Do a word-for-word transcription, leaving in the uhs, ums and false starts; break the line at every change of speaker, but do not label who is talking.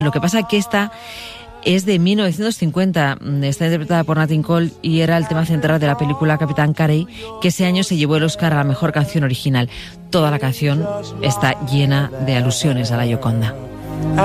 Lo que pasa es que esta es de mil novecientos cincuenta, está interpretada por Nat King Cole y era el tema central de la película Capitán Carey, que ese año se llevó el Oscar a la mejor canción original. Toda la canción está llena de alusiones a la Gioconda.